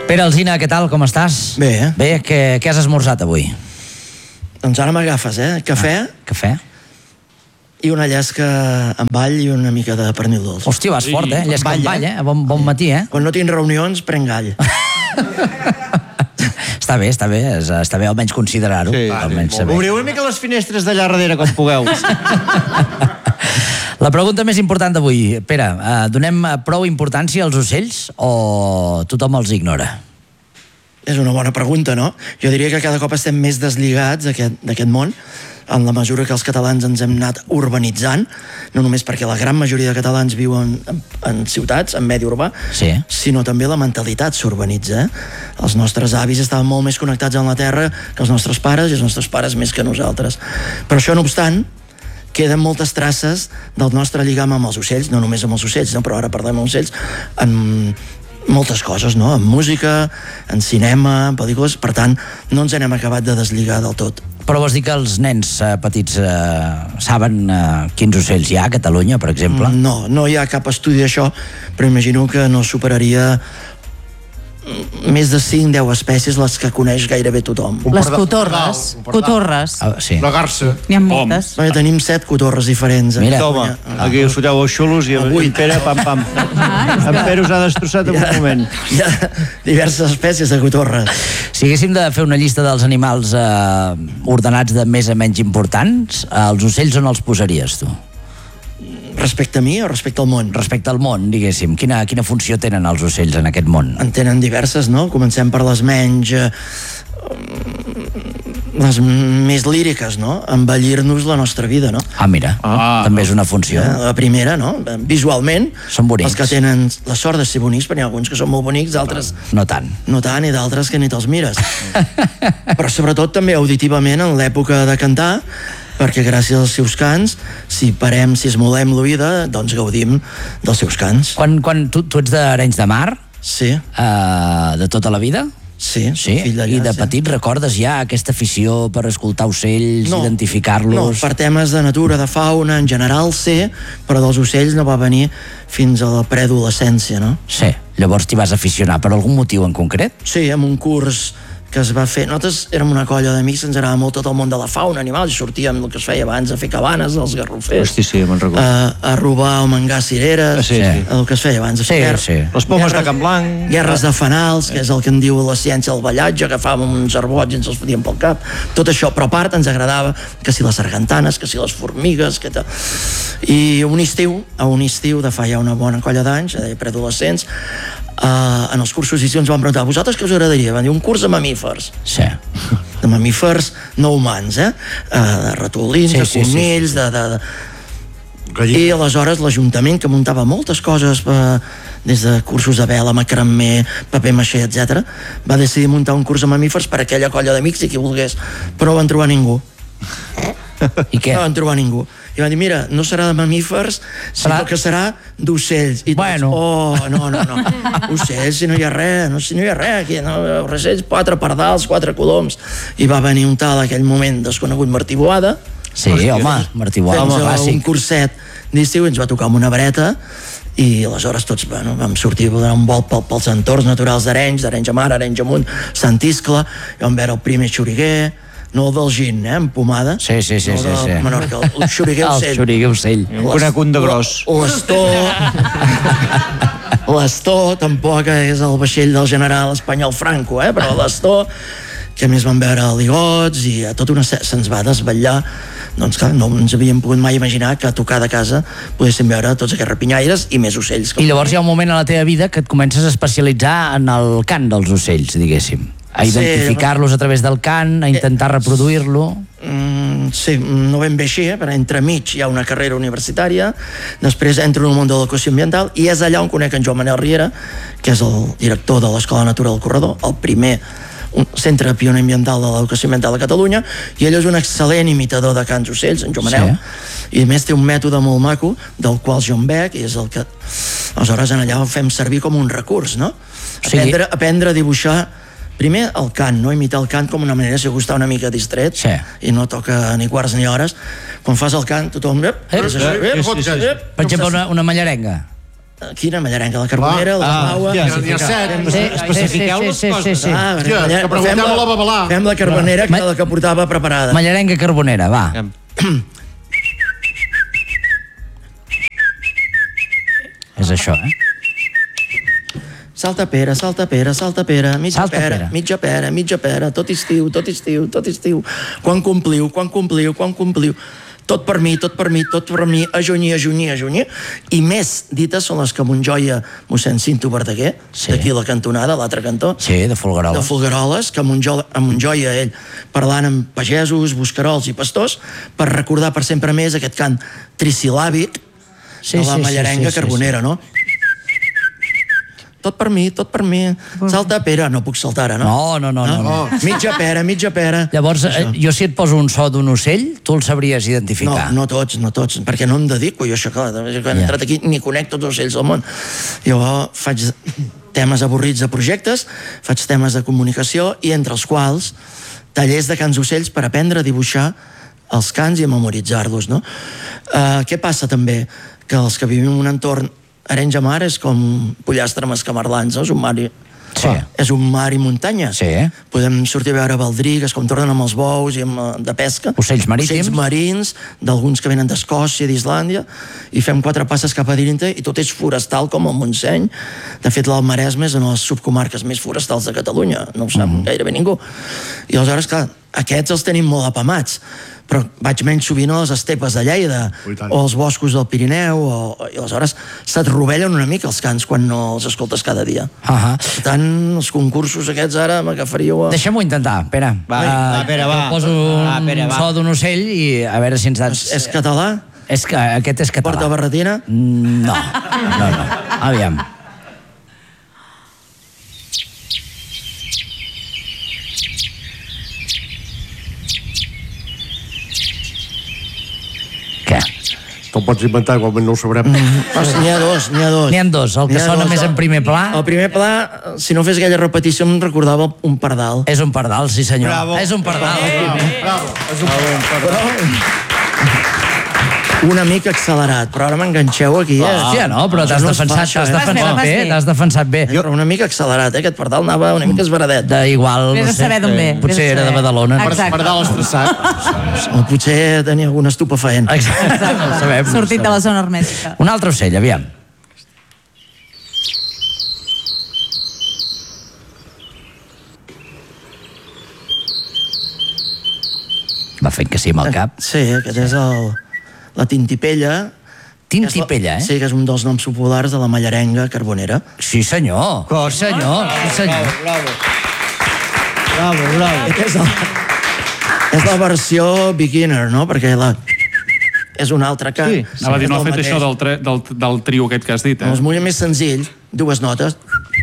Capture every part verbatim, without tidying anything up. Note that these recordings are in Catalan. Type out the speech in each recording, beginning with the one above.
Pere Alsina, què tal, com estàs? Bé, eh? Bé, què, què has esmorzat avui? Doncs ara m'agafes, eh? Cafè Ah, cafè? i una llesca amb all i una mica de pernil dolç. Hòstia, vas fort, eh? Llesca amb all, eh? Bon, bon matí, eh? Quan no tinc reunions, prenc gall. Està bé, està bé, és- està bé almenys considerar-ho. Sí, almenys saber. Obriu una mica les finestres d'allà darrere quan pugueu. La pregunta més important d'avui, Pere, eh, donem prou importància als ocells o tothom els ignora? És una bona pregunta, no? Jo diria que cada cop estem més deslligats d'aquest d'aquest món, en la mesura que els catalans ens hem anat urbanitzant, no només perquè la gran majoria de catalans viuen en, en ciutats, en medi urbà, Sí. sinó també la mentalitat s'urbanitza. Eh? Els nostres avis estaven molt més connectats amb la terra que els nostres pares, i els nostres pares més que nosaltres. Però això, no obstant, queden moltes traces del nostre lligam amb els ocells, no només amb els ocells, no? Però ara parlem amb ocells, en moltes coses, no? En música, en cinema, en pel·lícules, per tant, no ens n'hem acabat de deslligar del tot. Però vols dir que els nens eh, petits eh, saben eh, quins ocells hi ha a Catalunya, per exemple? No, no hi ha cap estudi d'això, però imagino que no superaria més de cinc deu espècies les que coneix gairebé tothom. Les pardal, cotorres, un pardal, un cotorres. Ah, sí. La garça. N'hi ha moltes. Bé, tenim set cotorres diferents. a Mira. Toma, Catalunya. aquí us foteu els xulos i en Avui. en Pere, pam, pam. En Pere us ha destrossat en un moment. Hi ha diverses espècies de cotorres. Si haguéssim de fer una llista dels animals eh, ordenats de més a menys importants, eh, els ocells on els posaries, tu? Respecte a mi o respecte al món? Respecte al món, diguéssim, quina, quina funció tenen els ocells en aquest món? En tenen diverses, no? Comencem per les menys... Eh, les més líriques, no? Embellir-nos la nostra vida, no? Ah, mira, Ah, també és una funció. Eh, La primera, no? Visualment, Són bonics. els que tenen la sort de ser bonics, perquè hi ha alguns que són molt bonics, d'altres No tant. no tant, i d'altres que ni te'ls mires. Però sobretot també auditivament en l'època de cantar, perquè gràcies als seus cants, si parem, si esmolem l'oïda, doncs gaudim dels seus cants. Quan, quan tu, tu ets d'Arenys de Mar, Sí, eh, de tota la vida? sí, Sí, fill d'allà, i de sí. petit recordes ja aquesta afició per escoltar ocells, No, identificar-los? No, per temes de natura, de fauna, en general sé, però dels ocells no va venir fins a la preadolescència, no? Sí, llavors t'hi vas aficionar per algun motiu en concret? Sí, amb un curs que es va fer... Nosaltres érem una colla d'amics, ens agradava molt tot el món de la fauna, animals, i sortíem el que es feia abans, a fer cabanes, als garrofers, Hosti, sí, me'n recordo. a, a robar o mangar cireres, Ah, sí, sí. el que es feia abans. Sí, Guerra- sí. Les pomes de guerres- Can Blanc. Guerres de fanals, que és el que en diu la ciència del ballatge, agafàvem uns arbots i ens els fotíem pel cap, tot això, però a part ens agradava que si les sargantanes, que si les formigues, que tal. I un estiu, a un estiu de fa ja una bona colla d'anys, de preadolescents, Uh, en els cursos d'estiu ens van preguntar, vosaltres què us agradaria? Van dir, un curs de mamífers, Sí. de mamífers no humans, eh? Uh, de ratolins, Sí, de sí, sí, conills, de, de, de... I aleshores l'Ajuntament, que muntava moltes coses, eh, des de cursos de vela, macramé, paper maixé, etcètera, va decidir muntar un curs de mamífers per a aquella colla d'amics i qui volgués, però no van trobar ningú. I què? No van trobar ningú. I van dir, mira, no serà de mamífers, sinó Serà- que serà d'ocells. I tots, Bueno. oh, no, no, no. Ocells, si no hi ha res, no, si no hi ha res aquí, no, ocells, quatre pardals, quatre coloms. I va venir un tal, aquell moment desconegut, Martí Boada, Sí, home, Martí Boada, fent home, un clàssic. curset d'estiu, ens va tocar amb una vareta, i aleshores tots bueno, vam sortir a donar un volt pel, pels entorns naturals d'Arenys, d'Arenys a Mar, Arenys amunt, Sant Iscle, i vam veure el primer xoriguer, no el del gin, eh, amb pomada, Sí, sí, sí, no sí, de sí. Menorca, el, el xoriguer El ocell. xoriguer ocell. Un conecun de gros. L'Astor, l'Astor tampoc és el vaixell del general espanyol Franco, eh? Però l'Astor, que a més van veure ligots i a tota una... se- se'ns va desvetllar, doncs clar, no ens havíem pogut mai imaginar que a tocar de casa poguéssim veure tots aquests rapinyaires i més ocells. I llavors hi ha un moment a la teva vida que et comences a especialitzar en el cant dels ocells, diguéssim. A Sí, identificar-los a través del cant, a intentar reproduir-lo. Mm, sí, no ben bé així, eh? Però entremig hi ha una carrera universitària, després entro en el món de l'educació ambiental i és allà on conec en Joan Manel Riera, que és el director de l'Escola Natura del Corredor, el primer un centre pioner ambiental de l'educació ambiental de Catalunya, i ell és un excel·lent imitador de cants ocells, en Joan Manel, sí. I a més té un mètode molt maco, del qual jo en bec, i és el que aleshores en allà ho fem servir com un recurs, no? Sí. Aprendre, aprendre a dibuixar primer el cant, no? Imitar el cant com una manera si algú està una mica distret, Sí. i no toca ni quarts ni hores. Quan fas el cant, tothom... Ep, Ep, és així, ep, ep, sí, sí, sí. ep, Per exemple, una, una mallarenga. Quina Mallarenga? La Carbonera, la Paua... Ja, ja sé, especifiqueu les coses. Ah, que preguntem la Babalà. Fem la Carbonera, que era la que portava preparada. Mallarenga Carbonera, va. És això, eh? Salta pera, salta pera, salta pera, mitja Salta pera, pera. mitja pera, mitja pera, tot estiu, tot estiu, tot estiu. Quan compliu, quan compliu, quan compliu. Tot per mi, tot per mi, tot per mi, a junyi, a junyi, a junyi. I més dites són les que Montjoia, mossèn Cinto Verdaguer, Sí. d'aquí a la cantonada, a l'altre cantó, Sí, de de Folgueroles. Folgueroles, que a Montjoia, a Montjoia ell parlant amb pagesos, buscarols i pastors, per recordar per sempre més aquest cant trisil·làbic Sí, de la sí, sí, Mallarenga sí, sí, Carbonera, no? Tot per mi, tot per mi. Salta pera, no puc saltar ara, no? No, no, no, no, no. Mitja pera, mitja pera. Llavors, eh, Això. jo si et poso un so d'un ocell, tu el sabries No, identificar. no tots, no tots, perquè no em dedico jo a això, clar, quan he Ja. entrat aquí ni conec tots els ocells del món. Jo faig temes avorrits de projectes, faig temes de comunicació i entre els quals tallers de cants d'ocells per aprendre a dibuixar els cants i a memoritzar-los, no? Uh, què passa també? Que els que vivim en un entorn Arenys de Mar és com pollastre amb escamarlans, no? És un mar i... Sí. És un mar i muntanya. Sí. Podem sortir a veure baldrigues, com tornen amb els bous i amb, eh, de pesca. Ocells marítims. Ocells marins, d'alguns que venen d'Escòcia, d'Islàndia, i fem quatre passes cap a dintre i tot és forestal com el Montseny. De fet, l'Alt Maresme és una de les subcomarques més forestals de Catalunya, no ho sap mm. gairebé ningú. I aleshores, clar, aquests els tenim molt apamats, però vaig menys sovint a les estepes de Lleida o als boscos del Pirineu o, i aleshores se't rovellen una mica els cants quan no els escoltes cada dia. Ahà. Per tant, els concursos aquests ara m'agafaríeu a... Deixem-ho intentar, Pere. Va, Eh, va, Pere, va. jo poso Va, Pere, un va. so d'un ocell i a veure si ens És, das... és català? És que aquest és català. Porta barretina? Mm, No, no, no. Aviam. Què? Te'l pots inventar, igualment no ho sabrem. Pues n'hi ha dos, n'hi ha dos. N'hi ha dos, el que N'hi ha sona dos. més en primer pla. El primer pla, si no fes aquella repetició, em recordava un pardal. És un pardal, sí senyor. Bravo. És un pardal. Bravo, és un Però una mica accelerat, però ara m'enganxeu aquí. Eh? Sí, no, però Això t'has no es fa, defensat, això, t'has eh? defensat Vas bé, bé. t'has defensat bé. Però una mica accelerat, eh? Aquest pardal anava una mica esbaradet. De igual, Vés no a sé, saber d'on ve, vés potser a era de saber. Badalona. Exacte. pardal estressat. O potser tenia algun estupefaent. Exacte, no ho sabem. Sortit de la zona hermètica. Un altre ocell, aviam. Va fent que sí amb el cap. Sí, aquest és el, la tintipella. Tintipella, eh? Sí, que és un dels noms populars de la Mallarenga Carbonera. Sí, senyor. Sí, senyor. Sí, senyor. Bravo. Bravo, bravo. Aquest és, el, és la versió beginner, no? Perquè la... és un altre cant. Sí. Anava a dir, no És ha el fet mateix. això del, tre, del, del trio aquest que has dit, No, és eh? molt més senzill, dues notes.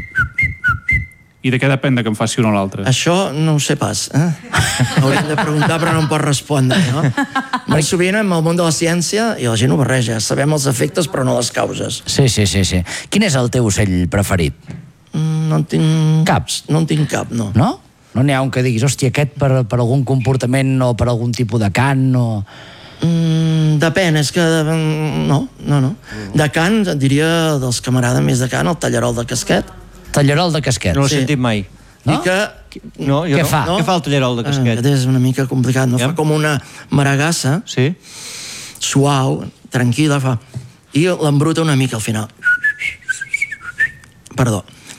I de què depèn de que em faci un o l'altre? Això no ho sé pas. Eh? Hauríem de preguntar, però no em pot respondre. No? Molt sovint, en el món de la ciència, i la gent ho barreja, sabem els efectes però no les causes. Sí, sí, sí, sí. Quin és el teu ocell preferit? Mm, no en tinc... Caps. No en tinc cap, no. No? No n'hi ha un que diguis, hòstia, aquest per, per algun comportament o per algun tipus de cant o... Mm, depèn, és que... mm, No, no, no. De cant, et diria dels que m'agrada més de cant, el tallarol de casquet. Tallarol de casquet. No l'he Sí. sentit mai. No? I que... No, jo Què no. fa? Què fa el tallarol de Ah, casquet? aquest és una mica complicat, no? Ja. Fa com una maragassa, Sí? suau, tranquil·la, fa... I l'embruta una mica al final. Perdó.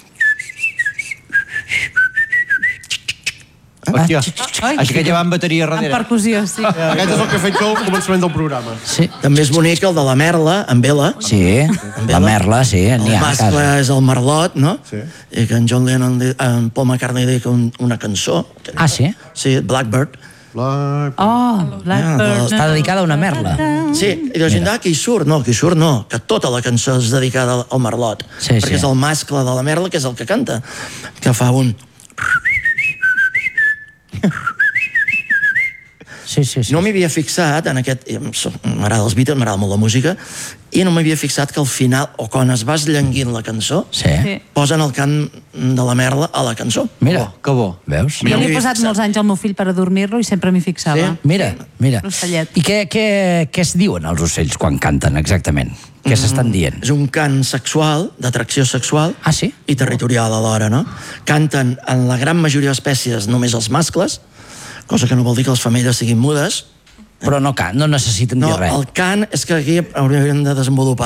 Hòstia, Ai, així que llevant bateria Amb darrere. percussió, sí. Aquest és el que he fet jo al començament del programa. Sí. També és bonic el de la merla, amb vela. Sí, la merla, sí, n'hi El ha a mascle casa. és el merlot, no? Sí. I que en John Lennon, di- en Paul McCartney dedica un, una cançó. Ah, sí? Sí, Blackbird. La... Oh, Blackbird. Està dedicada a una merla. Sí, i dius, ah, qui surt? No, qui surt no, que tota la cançó és dedicada al- al merlot. Sí, perquè sí. és el mascle de la merla que és el que canta, que fa un... Sí, Sí, sí, sí. No m'hi havia fixat en aquest... M'agrada els Beatles, m'agrada molt la música, i no m'havia fixat que al final, o quan es va esllenguint la cançó, Sí. Sí. posen el cant de la merla a la cançó. Mira, Que bo. veus? Jo li he m'hi posat fixat. molts anys al meu fill per adormir-lo i sempre m'hi fixava. Sí? Mira, mira. L'ocellet. I què, què, què es diuen els ocells quan canten, exactament? Què s'estan dient? És un cant sexual, d'atracció sexual, Ah, sí? i territorial alhora, no? Canten en la gran majoria d'espècies només els mascles, cosa que no vol dir que les femelles siguin mudes. Però no, can, no necessiten No, dir res. el cant és que aquí hauríem de desenvolupar